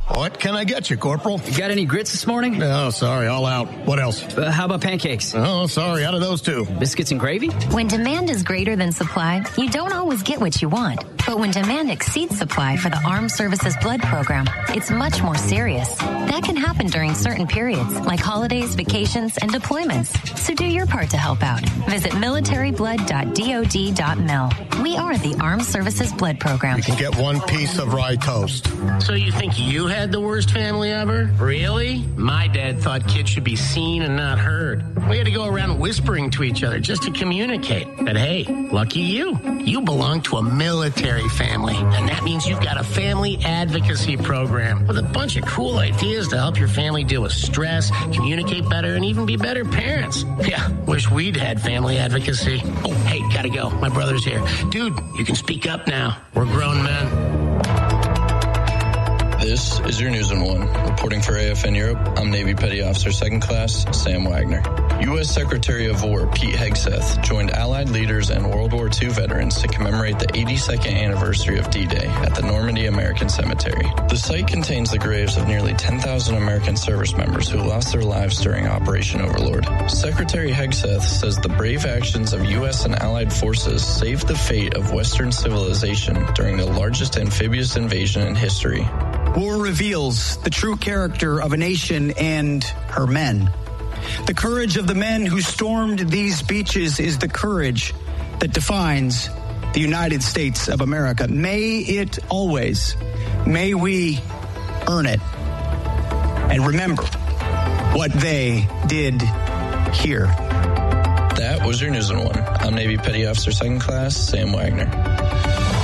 What can I get you, Corporal? You got any grits this morning? No, sorry, all out. What else? How about pancakes? Oh, sorry, out of those too. Biscuits and gravy? When demand is greater than supply, you don't always get what you want. But when demand exceeds supply for the Armed Services Blood Program, it's much more serious. That can happen during certain periods, like holidays, vacations, and deployments. So do your part to help out. Visit militaryblood.dod.mil. We are the Armed Services Blood Program. You can get one piece of rye toast. So you think you had the worst family ever? Really? My dad thought kids should be seen and not heard. We had to go around whispering to each other just to communicate. But hey, lucky you. You belong to a military family, and that means you've got a family advocacy program with a bunch of cool ideas to help your family deal with stress, communicate better, and even be better parents. Yeah, wish we'd had family advocacy. Oh, hey, gotta go. My brother's here. Dude, you can speak up now. We're grown men. This is your News in One. Reporting for AFN Europe, I'm Navy Petty Officer 2nd Class Sam Wagner. U.S. Secretary of War Pete Hegseth joined Allied leaders and World War II veterans to commemorate the 82nd anniversary of D-Day at the Normandy American Cemetery. The site contains the graves of nearly 10,000 American service members who lost their lives during Operation Overlord. Secretary Hegseth says the brave actions of U.S. and Allied forces saved the fate of Western civilization during the largest amphibious invasion in history. War reveals the true character of a nation and her men. The courage of the men who stormed these beaches is the courage that defines the United States of America. May it always, may we earn it and remember what they did here. That was your News in One. I'm Navy Petty Officer 2nd Class Sam Wagner.